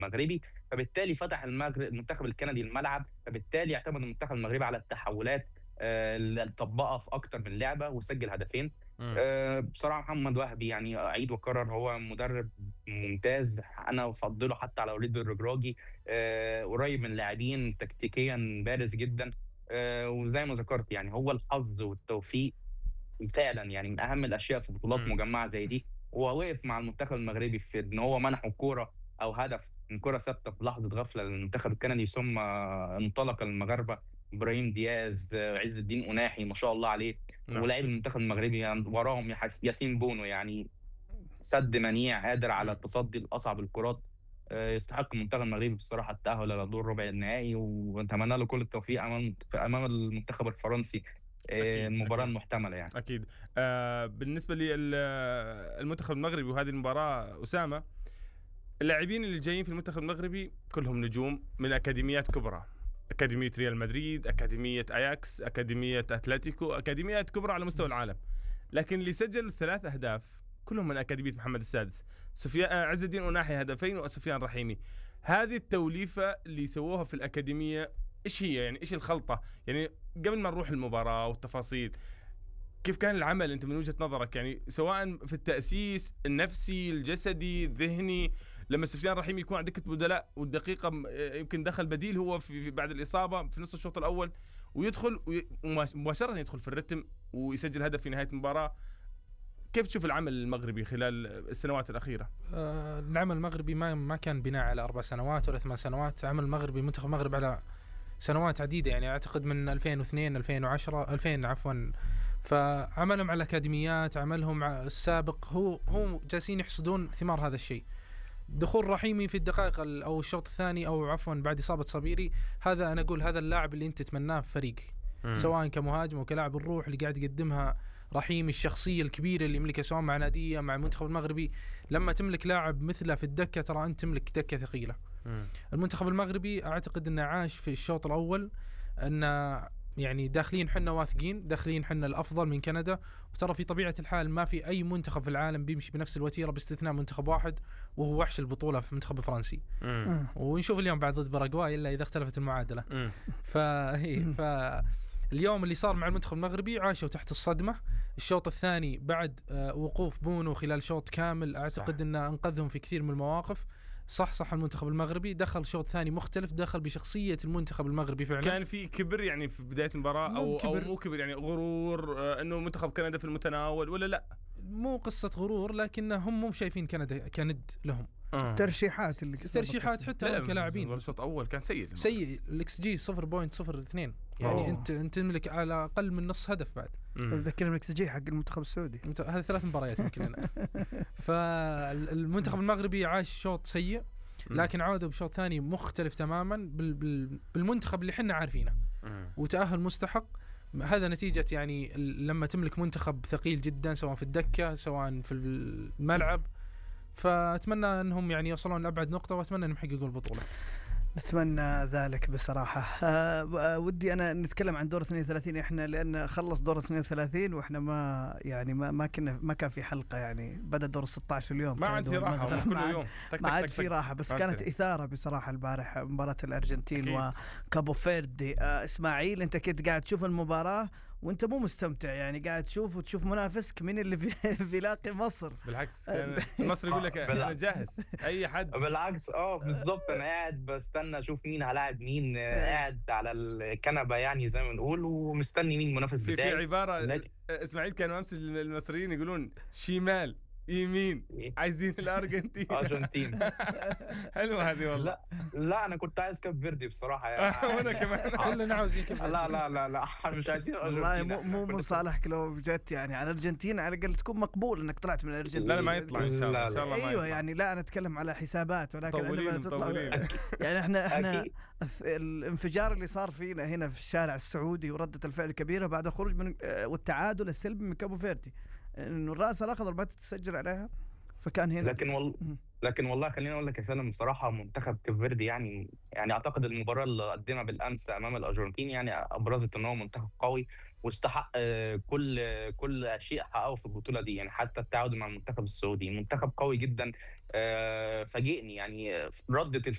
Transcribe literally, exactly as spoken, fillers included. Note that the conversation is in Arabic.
المغربي، فبالتالي فتح المغر المنتخب الكندي الملعب، فبالتالي اعتمد المنتخب المغربي على التحولات آآ اللي طبّقها في أكتر من لعبة وسجّل هدفين. إمم. آآ بصراحة محمد وهبي يعني أعيد وأكرر هو مدرب ممتاز، أنا أفضّله حتى على وليد الركراكي. آآ قريب من اللاعبين، تكتيكيًا بارز جدًا. آآ وزي ما ذكرت يعني هو الحظ والتوفيق فعلًا يعني من أهم الأشياء في بطولات إمم. مجمّعة زي دي. هو وقف مع المنتخب المغربي في إن هو منحه كورة أو هدف من كورة ثابتة في لحظة غفلة للمنتخب الكندي، ثم انطلق المغاربة إبراهيم دياز، آه، عز الدين أناحي ما شاء الله عليه، نعم. ولاعيب المنتخب المغربي يعني وراهم يحس ياسين بونو، يعني سَد منيع قادر على إمم. التصدي لأصعب الكرات. آآ يستحق المنتخب المغربي بصراحة التأهُّل إلى دور ربع النهائي، ونتمنى له كل التوفيق أمام أمام المنتخب الفرنسي، آآ أكيد، المباراة أكيد. المحتملة يعني. أكيد. آآ بالنسبة لل المنتخب المغربي وهذه المباراة أسامة، اللاعبين اللي جايين في المنتخب المغربي كلهم نجوم من أكاديميات كبرى، أكاديمية ريال مدريد، أكاديمية أياكس، أكاديمية أتلتيكو، أكاديميات كبرى على مستوى بس العالم. لكن اللي سجّلوا ثلاث أهداف كلهم من أكاديمية محمد السادس، سفيا آآ عز الدين أناحي هدفين وسفيان رحيمي. هذه التوليفة اللي سووها في الأكاديمية إيش هي يعني إيش الخلطة؟ يعني قبل ما نروح المباراة والتفاصيل، كيف كان العمل أنت من وجهة نظرك يعني سواء في التأسيس النفسي، الجسدي، الذهني، لمّا سفيان رحيمي يكون على دكة بدلاء والدقيقة م يمكن دخل بديل هو في في بعد الإصابة في نص الشوط الأول ويدخل وي مباش مباشرةً يدخل في الريتم ويسجل هدف في نهاية المباراة. كيف تشوف العمل المغربي خلال السنوات الأخيرة؟ آه، العمل المغربي ما ما كان بناء على أربع سنوات ولا ثمان سنوات. عمل المغربي منتخب المغرب على سنوات عديدة، يعني أعتقد من ألفين واثنين ألفين وعشرة ألفين عفوا. فعملهم على الأكاديميات، عملهم السابق، هو هو جالسين يحصدون ثمار هذا الشيء. دخول رحيمي في الدقائق أو الشوط الثاني أو عفوا بعد إصابة صبيري، هذا أنا أقول هذا اللاعب اللي أنت تتمناه في فريقك، إمم. سواء كمهاجم أو كلاعب الروح اللي قاعد يقدمها رحيمي، الشخصية الكبيرة اللي يملكها سواء مع نادية مع المنتخب المغربي. لما تملك لاعب مثله في الدكة ترى أنت تملك دكة ثقيلة. إمم. المنتخب المغربي أعتقد أنه عاش في الشوط الأول أن يعني داخلين حنا واثقين، داخلين حنا الأفضل من كندا. وترى في طبيعة الحال ما في أي منتخب في العالم بيمشي بنفس الوتيرة باستثناء منتخب واحد وهو وحش البطولة في المنتخب الفرنسي. إمم. ونشوف اليوم بعد ضد باراغواي إلا إذا اختلفت المعادلة. إمم. فهي فاليوم اللي صار مع المنتخب المغربي عاشوا تحت الصدمة. الشوط الثاني بعد آه، وقوف بونو خلال شوط كامل أعتقد صح. أنه أنقذهم في كثير من المواقف. صح صح المنتخب المغربي دخل شوط ثاني مختلف، دخل بشخصية المنتخب المغربي فعلا. كان في كبر يعني في بداية المباراة مو أو أو كبر. مو كبر يعني غرور آه، إنه منتخب كندا في المتناول ولا لأ؟ مو قصة غرور، لكن هم مو شايفين كندا كند لهم. آه. ترشيحات اللي ترشيحات حتى لا هم كلاعبين الشوط الأول كان سيء للمغرب. سيء. الاكس جي صفر فاصلة صفر اثنين، يعني أوه. انت انت تملك على اقل من نص هدف بعد. مم. ذكرني بالاكس جي حق المنتخب السعودي. انت هذه ثلاث مباريات يمكن لنا. فالمنتخب المغربي عاش شوط سيء، لكن عودوا بشوط ثاني مختلف تماما بال بال بالمنتخب اللي حنا عارفينه، مم. وتأهل مستحق. هذا نتيجة يعني لما تملك منتخب ثقيل جدا سواء في الدكة سواء في الملعب. فأتمنى أنهم يعني يوصلون لأبعد نقطة، وأتمنى أنهم يحققوا البطولة. نتمنى ذلك بصراحة. أه ودي أنا نتكلم عن دور اثنين وثلاثين إحنا، لأن خلص دور اثنين وثلاثين وإحنا ما يعني ما ما كنا ما كان في حلقة، يعني بدأ دور ستة عشر اليوم ما عاد في راحة كل يوم ما عاد في راحة. بس كانت إثارة بصراحة البارح مباراة الأرجنتين أكيد. وكابو فيردي. أه إسماعيل أنت كنت قاعد تشوف المباراة وانت مو مستمتع، يعني قاعد تشوف وتشوف منافسك مين اللي بيلاقي مصر. بالعكس كان المصري يقول لك انا جاهز اي حد. بالعكس اه بالظبط، انا قاعد بستنى اشوف مين هلاعب مين، قاعد على الكنبه يعني زي ما نقول ومستني مين المنافس في, بتاعي. في عباره لكن... اسماعيل كانوا امس المصريين يقولون شمال يمين عايزين الارجنتين. ارجنتين حلوه هذه والله. لا لا انا كنت عايز كاب فيردي بصراحه يعني. وانا كمان كلنا عاوزين كاب فيردي. لا لا لا لا مش عايزين ارجنتين. والله مو من صالحك لو جت يعني على الارجنتين على الاقل تكون مقبول انك طلعت من الارجنتين. لا ما يطلع ان شاء الله. ان شاء الله ما ايوه يطلع. يعني لا انا اتكلم على حسابات، ولكن عندما تطلع يعني احنا احنا الانفجار اللي صار فينا هنا في الشارع السعودي وردة الفعل الكبيرة بعد خروج من والتعادل السلبي من كابو فيردي، انه الراس الاخضر ما تتسجل عليها، فكان هنا. لكن والله لكن والله خليني اقول لك يا سالم بصراحه منتخب كاب فيردي يعني يعني اعتقد المباراه اللي قدمها بالامس امام الارجنتين يعني ابرزت ان هو منتخب قوي واستحق كل كل شيء حققه في البطوله دي، يعني حتى التعادل مع المنتخب السعودي. منتخب قوي جدا. فاجئني يعني رده